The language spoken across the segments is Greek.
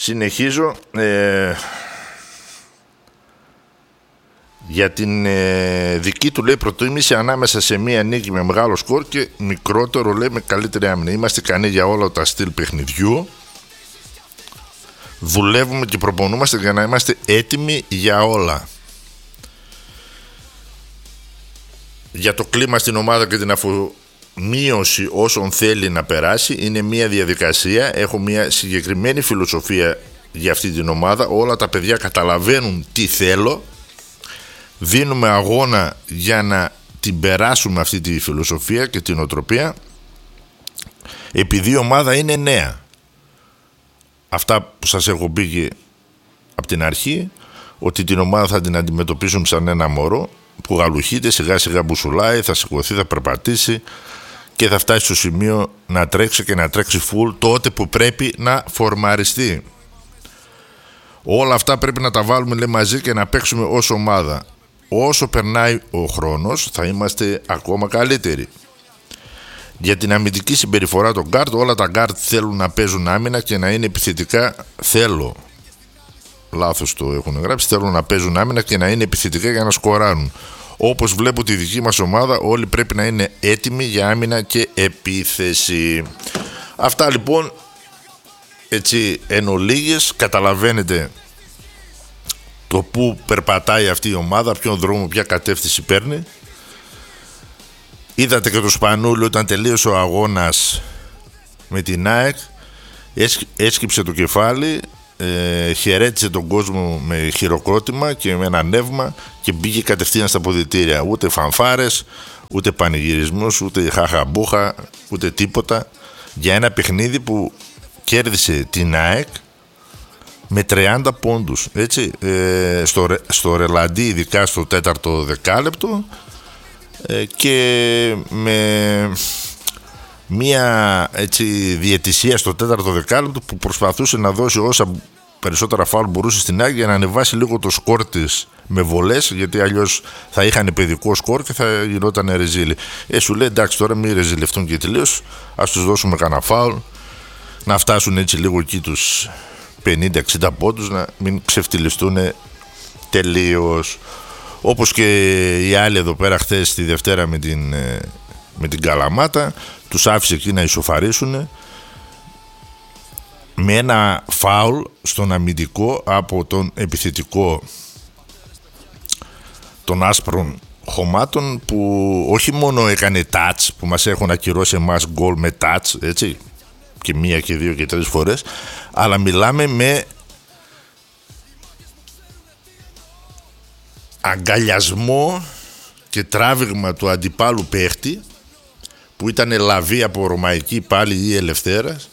Συνεχίζω. Για την δική του, λέει, προτίμηση ανάμεσα σε μία νίκη με μεγάλο σκορ και μικρότερο, λέει, με καλύτερη άμυνα. Είμαστε ικανοί για όλα τα στυλ παιχνιδιού. Δουλεύουμε και προπονούμαστε για να είμαστε έτοιμοι για όλα. Για το κλίμα στην ομάδα και την αφομοίωση όσων θέλει να περάσει, είναι μια διαδικασία. Έχω μια συγκεκριμένη φιλοσοφία για αυτή την ομάδα. Όλα τα παιδιά καταλαβαίνουν τι θέλω. Δίνουμε αγώνα για να την περάσουμε αυτή τη φιλοσοφία και την οτροπία, επειδή η ομάδα είναι νέα. Αυτά που σας έχω πει από την αρχή, ότι την ομάδα θα την αντιμετωπίσουμε σαν ένα μωρό που γαλουχείται, σιγά σιγά μπουσουλάει, θα σηκωθεί, θα περπατήσει και θα φτάσει στο σημείο να τρέξει και να τρέξει full τότε που πρέπει να φορμαριστεί. Όλα αυτά πρέπει να τα βάλουμε, λέει, μαζί και να παίξουμε ως ομάδα. Όσο περνάει ο χρόνος θα είμαστε ακόμα καλύτεροι. Για την αμυντική συμπεριφορά των γκάρτ, όλα τα γκάρτ θέλουν να παίζουν άμυνα και να είναι επιθετικά. Λάθος το έχουν γράψει. Θέλουν να παίζουν άμυνα και να είναι επιθετικά για να σκοράρουν. Όπως βλέπω τη δική μας ομάδα, όλοι πρέπει να είναι έτοιμοι για άμυνα και επίθεση. Αυτά λοιπόν, έτσι εν ολίγες, καταλαβαίνετε το που περπατάει αυτή η ομάδα, ποιον δρόμο, ποια κατεύθυνση παίρνει. Είδατε και το Σπανούλη όταν τελείωσε ο αγώνας με την ΑΕΚ, έσκυψε το κεφάλι, χαιρέτησε τον κόσμο με χειροκρότημα και με ένα νεύμα και μπήκε κατευθείαν στα ποδητήρια. Ούτε φανφάρες, ούτε πανηγυρισμούς, ούτε χαχαμπούχα, ούτε τίποτα, για ένα παιχνίδι που κέρδισε την ΑΕΚ με 30 πόντους, έτσι, στο ρελαντί, ειδικά στο 4ο δεκάλεπτο, και με μια, έτσι, διαιτησία στο 4ο δεκάλεπτο που προσπαθούσε να δώσει όσα περισσότερα φάουλ μπορούσε στην ΑΕΚ για να ανεβάσει λίγο το σκορ της με βολές, γιατί αλλιώς θα είχαν παιδικό σκορ και θα γινόταν ρεζίλι. Σου λέει, εντάξει, τώρα μην ρεζιλευτούν και τελείως, ας τους δώσουμε κανένα φάουλ, να φτάσουν έτσι λίγο εκεί τους 50-60 πόντους, να μην ξεφτυλιστούν τελείως. Όπως και οι άλλοι εδώ πέρα χθες τη Δευτέρα με την Καλαμάτα, τους άφησε εκεί να ισοφαρίσουν με ένα φάουλ στον αμυντικό από τον επιθετικό των άσπρων χωμάτων, που όχι μόνο έκανε touch, που μας έχουν ακυρώσει εμάς γκολ με touch, έτσι, και μία και δύο και τρεις φορές, αλλά μιλάμε με αγκαλιασμό και τράβηγμα του αντιπάλου παίχτη, που ήταν λαβή από ρωμαϊκή πάλι ή Ελευθέρας,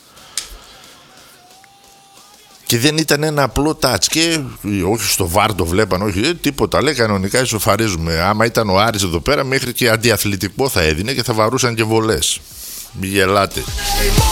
και δεν ήταν ένα απλό touch. Και όχι στο βάρ το βλέπαν, όχι τίποτα, λέει, κανονικά ισοφαρίζουμε. Άμα ήταν ο Άρης εδώ πέρα, μέχρι και αντιαθλητικό θα έδινε και θα βαρούσαν και βολές. Μη γελάτε.